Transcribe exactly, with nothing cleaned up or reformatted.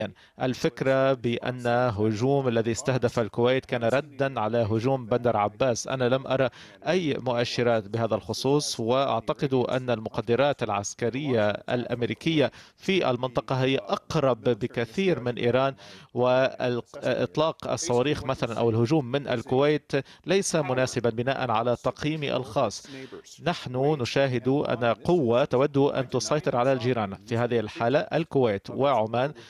الفكرة بأن هجوم الذي استهدف الكويت كان ردا على هجوم بندر عباس. أنا لم أرى أي مؤشرات بهذا الخصوص، وأعتقد أن المقدرات العسكرية الأمريكية في المنطقة هي أقرب بكثير من إيران، وإطلاق الصواريخ مثلا أو الهجوم من الكويت ليس مناسبا بناء على تقييمي الخاص. نحن نشاهد أن قوة تود أن تسيطر على الجيران، في هذه الحالة الكويت وعمان،